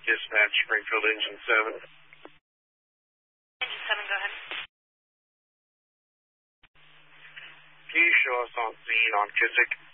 Dispatch, Springfield Engine 7. Engine 7, go ahead. Can you show us on scene on Kissick?